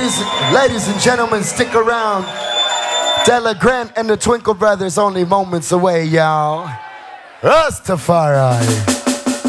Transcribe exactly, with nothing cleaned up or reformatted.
Ladies, ladies and gentlemen, stick around. Della Grant and the Twinkle Brothers only moments away, y'all. Rastafari.